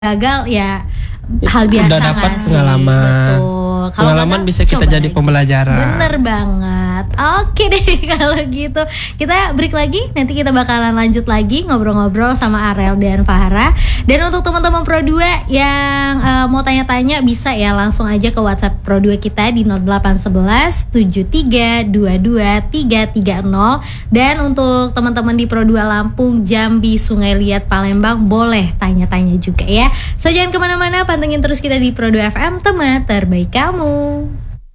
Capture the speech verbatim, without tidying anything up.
gagal ya hal biasa. Udah dapat pengalaman. Betul. Kalau pengalaman bisa kita jadi lagi. Pembelajaran. Bener banget. Oke deh kalau gitu. Kita break lagi. Nanti kita bakalan lanjut lagi ngobrol-ngobrol sama Arel dan Farah. Dan untuk teman-teman Pro dua yang uh, mau tanya-tanya bisa ya langsung aja ke WhatsApp Pro dua kita di nol delapan satu satu tujuh tiga dua dua tiga tiga nol. Dan untuk teman-teman di Pro dua Lampung, Jambi, Sungai Liat, Palembang boleh tanya-tanya juga ya. So jangan kemana-mana, pantengin terus kita di Pro dua F M, teman terbaik kamu.